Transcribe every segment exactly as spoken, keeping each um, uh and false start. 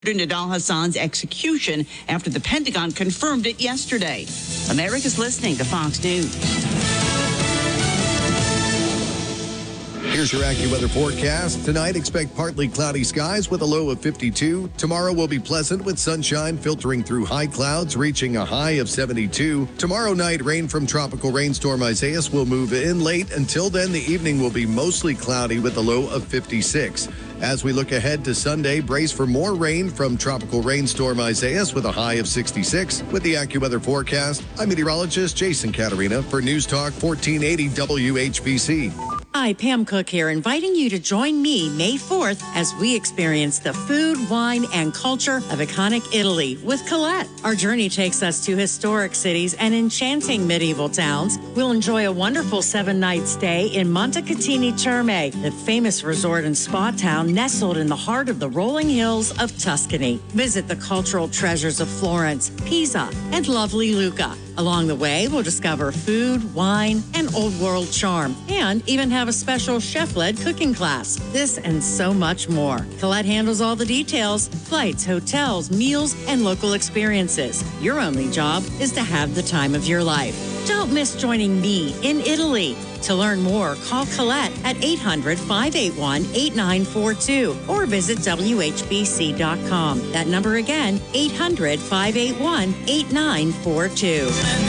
Nidal Hassan's execution after the Pentagon confirmed it yesterday. America's listening to Fox News. Here's your AccuWeather forecast. Tonight, expect partly cloudy skies with a low of fifty-two. Tomorrow will be pleasant with sunshine filtering through high clouds, reaching a high of seventy-two. Tomorrow night, rain from tropical rainstorm Isaias will move in late. Until then, the evening will be mostly cloudy with a low of fifty-six. As we look ahead to Sunday, brace for more rain from tropical rainstorm Isaias with a high of sixty-six. With the AccuWeather forecast, I'm meteorologist Jason Caterina for News Talk fourteen eighty W H B C. Hi, Pam Cook here, inviting you to join me May fourth as we experience the food, wine, and culture of iconic Italy with Colette. Our journey takes us to historic cities and enchanting medieval towns. We'll enjoy a wonderful seven-night stay in Montecatini Terme, the famous resort and spa town nestled in the heart of the rolling hills of Tuscany. Visit the cultural treasures of Florence, Pisa, and lovely Lucca. Along the way, we'll discover food, wine, and old world charm, and even have a special chef-led cooking class. This and so much more. Colette handles all the details: flights, hotels, meals, and local experiences. Your only job is to have the time of your life. Don't miss joining me in Italy. To learn more, call Colette at eight hundred, five eight one, eight nine four two or visit W H B C dot com. That number again, eight hundred, five eight one, eight nine four two.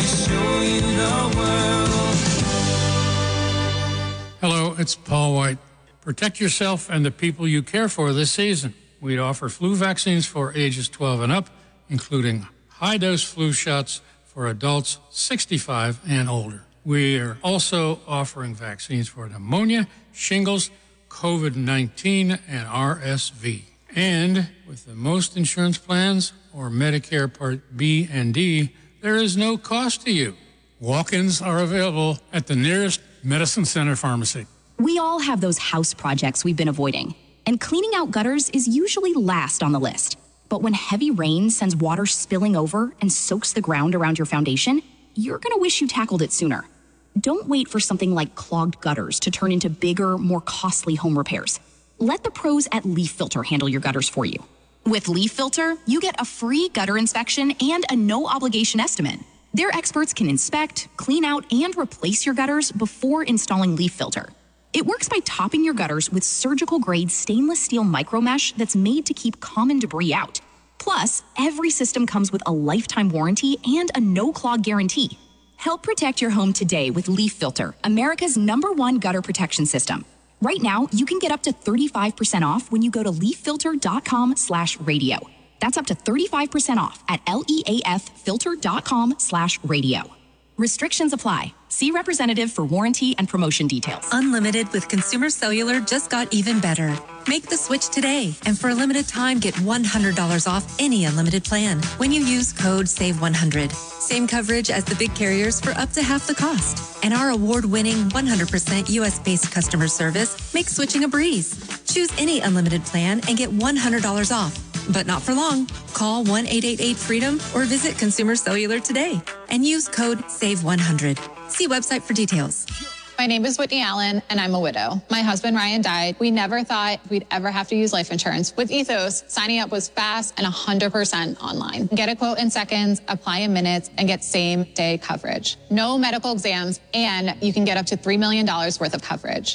Hello, it's Paul White. Protect yourself and the people you care for this season. We offer flu vaccines for ages twelve and up, including high-dose flu shots for adults sixty-five and older. We are also offering vaccines for pneumonia, shingles, COVID nineteen, and R S V. And with the most insurance plans or Medicare Part B and D, there is no cost to you. Walk-ins are available at the nearest Medicine Center pharmacy. We all have those house projects we've been avoiding, and cleaning out gutters is usually last on the list. But when heavy rain sends water spilling over and soaks the ground around your foundation, you're going to wish you tackled it sooner. Don't wait for something like clogged gutters to turn into bigger, more costly home repairs. Let the pros at Leaf Filter handle your gutters for you. With Leaf Filter, you get a free gutter inspection and a no-obligation estimate. Their experts can inspect, clean out, and replace your gutters before installing Leaf Filter. It works by topping your gutters with surgical-grade stainless steel micromesh that's made to keep common debris out. Plus, every system comes with a lifetime warranty and a no-clog guarantee. Help protect your home today with Leaf Filter, America's number one gutter protection system. Right now, you can get up to thirty-five percent off when you go to leaffilter.com slash radio. That's up to thirty-five percent off at leaffilter.com slash radio. Restrictions apply. See representative for warranty and promotion details. Unlimited with Consumer Cellular just got even better. Make the switch today, and for a limited time, get one hundred dollars off any unlimited plan when you use code save one hundred. Same coverage as the big carriers for up to half the cost. And our award-winning one hundred percent U S-based customer service makes switching a breeze. Choose any unlimited plan and get one hundred dollars off. But not for long. Call one eight eight eight freedom or visit Consumer Cellular today and use code save one hundred. See website for details. My name is Whitney Allen, and I'm a widow. My husband, Ryan, died. We never thought we'd ever have to use life insurance. With Ethos, signing up was fast and one hundred percent online. Get a quote in seconds, apply in minutes, and get same-day coverage. No medical exams, and you can get up to three million dollars worth of coverage.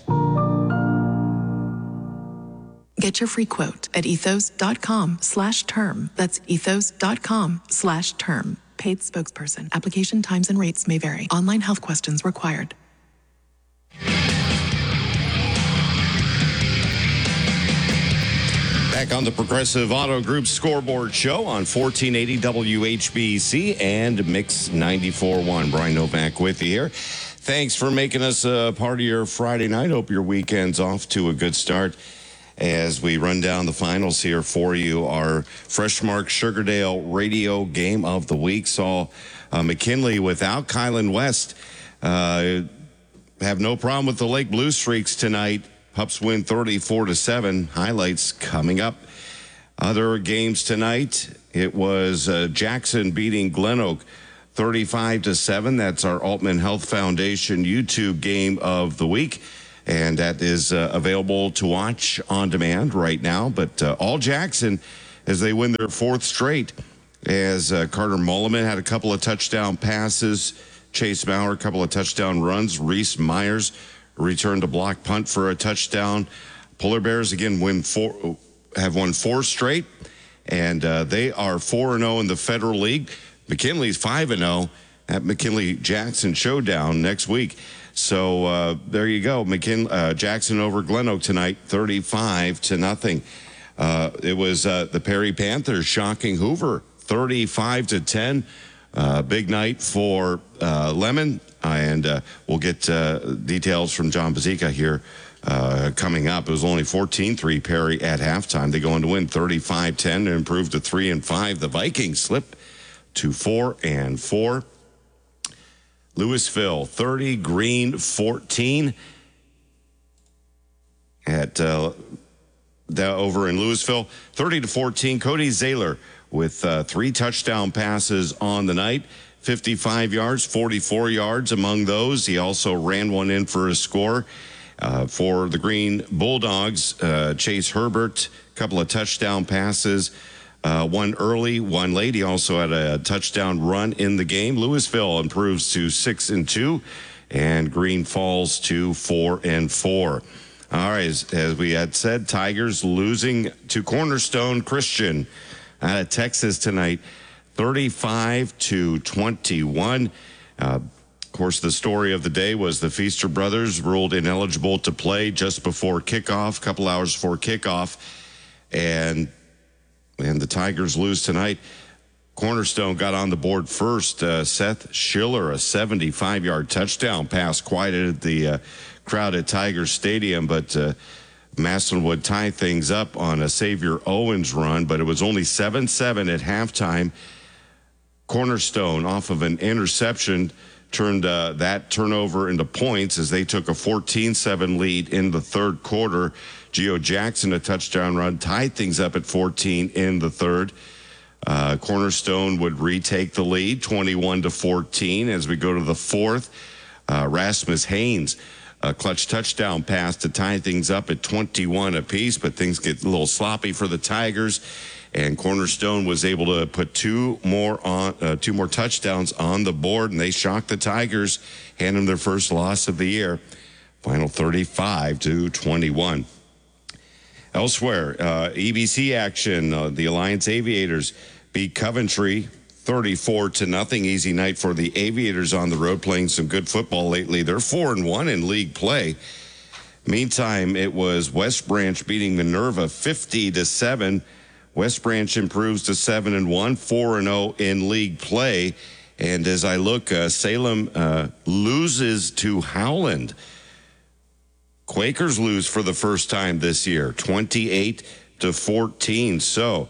Get your free quote at ethos.com slash term. That's ethos.com slash term. Paid spokesperson. Application times and rates may vary. Online health questions required. Back on the Progressive Auto Group scoreboard show on fourteen eighty W H B C and Mix ninety-four point one. Brian Novak with you here. Thanks for making us a part of your Friday night. Hope your weekend's off to a good start. As we run down the finals here for you, our Freshmark Sugardale radio game of the week saw uh, McKinley without Kylan West uh, have no problem with the Lake Blue Streaks tonight. Pups win thirty-four to seven. Highlights coming up. Other games tonight, it was uh, Jackson beating Glen Oak thirty-five to seven. That's our Altman Health Foundation YouTube game of the week. And that is uh, available to watch on demand right now. But uh, all Jackson as they win their fourth straight. As uh, Carter Mulliman had a couple of touchdown passes, Chase Maurer a couple of touchdown runs, Reese Myers returned a block punt for a touchdown. Polar Bears again win four, have won four straight, and uh, they are four and zero in the Federal League. McKinley's five and zero at McKinley Jackson Showdown next week. So uh, there you go, McKinley uh, Jackson over Glen Oak tonight, thirty-five to nothing. Uh, it was uh, the Perry Panthers shocking Hoover, thirty-five to ten. Uh, big night for uh, Lemon, and uh, we'll get uh, details from John Bazika here uh, coming up. It was only fourteen three Perry at halftime. They go on to win thirty-five ten and improve to three and five. The Vikings slip to four and four. Louisville thirty, Green fourteen. At uh, the, over in Louisville, thirty to fourteen. Cody Zaylor with uh, three touchdown passes on the night, fifty-five yards, forty-four yards among those. He also ran one in for a score. Uh, for the Green Bulldogs, uh, Chase Herbert, a couple of touchdown passes, uh, one early, one late. He also had a touchdown run in the game. Louisville improves to six and two, and Green falls to four and four. All right, as, as we had said, Tigers losing to Cornerstone Christian out of Texas tonight, thirty-five to twenty-one. Uh, of course, the story of the day was the Feaster brothers ruled ineligible to play just before kickoff, a couple hours before kickoff, and and the Tigers lose tonight. Cornerstone got on the board first. Uh, Seth Schiller, a seventy-five-yard touchdown pass, quieted the uh, crowd at Tiger Stadium, but uh, Massillon would tie things up on a Xavier Owens run, but it was only seven seven at halftime. Cornerstone, off of an interception, turned uh, that turnover into points as they took a fourteen seven lead in the third quarter. Geo Jackson, a touchdown run, tied things up at fourteen in the third. Uh, Cornerstone would retake the lead, twenty-one to fourteen. As we go to the fourth, uh, Rasmus Haynes, a clutch touchdown pass to tie things up at twenty-one apiece, but things get a little sloppy for the Tigers, and Cornerstone was able to put two more on uh, two more touchdowns on the board, and they shocked the Tigers, hand them their first loss of the year. Final thirty-five to twenty-one. Elsewhere, uh, E B C action. Uh, the Alliance Aviators beat Coventry thirty-four to nothing. Easy night for the Aviators on the road, playing some good football lately. They're four and one in league play. Meantime, it was West Branch beating Minerva fifty to seven. West Branch improves to seven and one, four and zero in league play. And as I look, uh, Salem uh, loses to Howland. Quakers lose for the first time this year, twenty-eight to fourteen. So,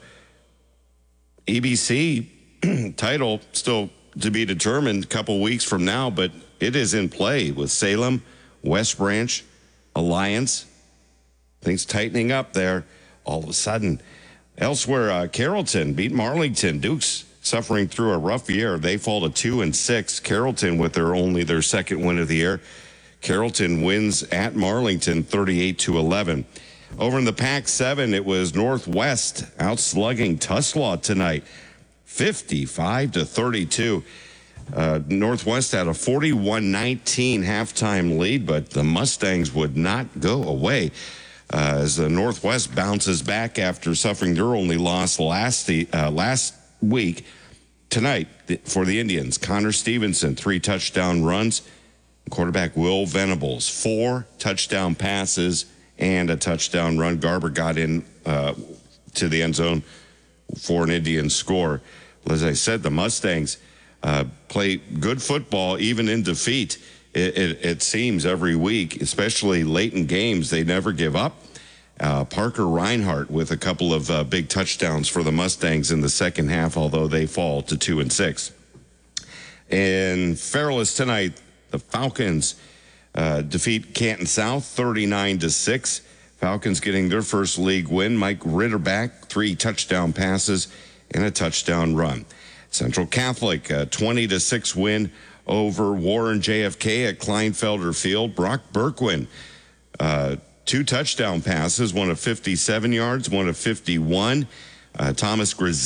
E B C title still to be determined a couple weeks from now, but it is in play with Salem, West Branch, Alliance. Things tightening up there all of a sudden. Elsewhere, uh, Carrollton beat Marlington. Dukes suffering through a rough year. They fall to two and six. Carrollton with their only their second win of the year. Carrollton wins at Marlington thirty-eight to eleven. Over in the Pac seven, it was Northwest outslugging Tuslaw tonight, fifty-five to thirty-two. Uh, Northwest had a forty-one nineteen halftime lead, but the Mustangs would not go away uh, as the Northwest bounces back after suffering their only loss last the, uh, last week. Tonight for the Indians, Connor Stevenson, three touchdown runs. Quarterback Will Venables, four touchdown passes and a touchdown run. Garber got in uh, to the end zone for an Indian score. Well, as I said, the Mustangs uh, play good football even in defeat. It, it, it seems every week, especially late in games, they never give up. Uh, Parker Reinhardt with a couple of uh, big touchdowns for the Mustangs in the second half, although they fall to two and six. In Fairless tonight, the Falcons uh, defeat Canton South thirty-nine to six. Falcons getting their first league win. Mike Ritterback, three touchdown passes and a touchdown run. Central Catholic, a twenty to six win over Warren J F K at Kleinfelder Field. Brock Berkwin, uh, two touchdown passes, one of fifty-seven yards, one of fifty-one. Uh, Thomas Grizz.